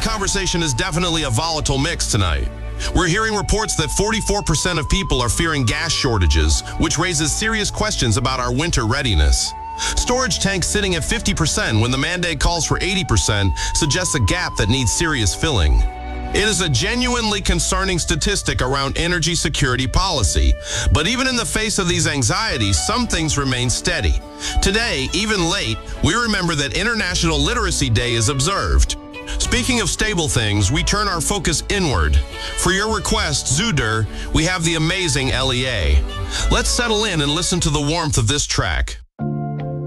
conversation is definitely a volatile mix tonight. We're hearing reports that 44% of people are fearing gas shortages, which raises serious questions about our winter readiness. Storage tanks sitting at 50% when the mandate calls for 80% suggests a gap that needs serious filling. It is a genuinely concerning statistic around energy security policy. But even in the face of these anxieties, some things remain steady. Today, even late, we remember that International Literacy Day is observed. Speaking of stable things, we turn our focus inward. For your request, Zudur, we have the amazing LEA. Let's settle in and listen to the warmth of this track.